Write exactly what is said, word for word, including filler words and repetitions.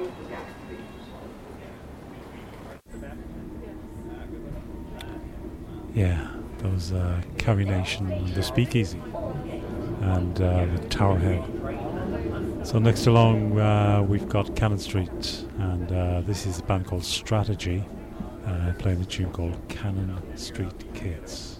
Yeah, those uh, Carrie Nation, the Speakeasy, and uh, the Towerhead. So next along uh, we've got Cannon Street, and uh, this is a band called Strategy, uh, playing a tune called Cannon Street Kids.